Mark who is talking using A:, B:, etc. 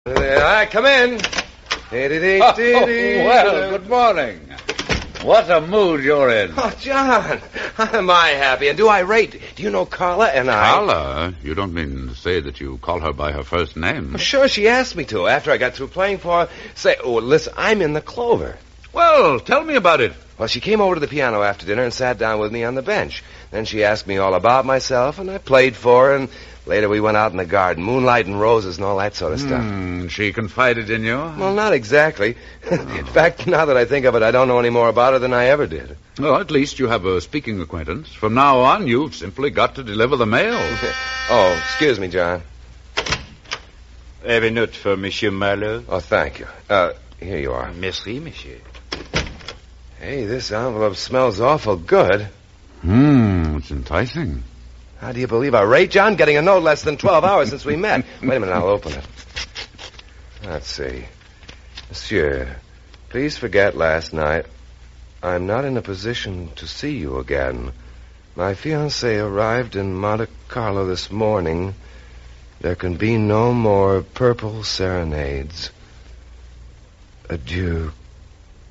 A: Come in.
B: Well, good morning. What a mood you're in.
A: Oh, John, am I happy? And do I rate? Do you know Carla and I?
B: Carla? You don't mean to say that you call her by her first name?
A: Well, sure, she asked me to after I got through playing for her. Listen, I'm in the Clover.
B: Well, tell me about it.
A: Well, she came over to the piano after dinner and sat down with me on the bench. Then she asked me all about myself, and I played for her, and later we went out in the garden, moonlight and roses and all that sort of stuff.
B: She confided in you?
A: Well, not exactly. In fact, now that I think of it, I don't know any more about her than I ever did.
B: Well, at least you have a speaking acquaintance. From now on, you've simply got to deliver the mail.
A: Oh, excuse me, John.
C: I have a note for Monsieur Marlowe.
A: Oh, thank you. Here you are.
C: Merci, monsieur.
A: Hey, this envelope smells awful good.
B: It's enticing.
A: How do you believe our rate, John? Getting a note less than 12 hours since we met. Wait a minute, I'll open it. Let's see. Monsieur, please forget last night. I'm not in a position to see you again. My fiancée arrived in Monte Carlo this morning. There can be no more purple serenades. Adieu,